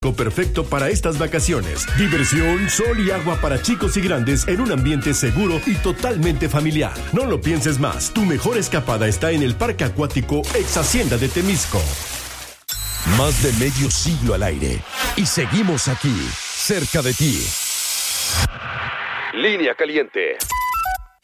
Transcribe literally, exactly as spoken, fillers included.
Perfecto para estas vacaciones. Diversión, sol y agua para chicos y grandes en un ambiente seguro y totalmente familiar. No lo pienses más. Tu mejor escapada está en el Parque Acuático Ex Hacienda de Temisco. Más de medio siglo al aire y seguimos aquí, cerca de ti. Línea Caliente.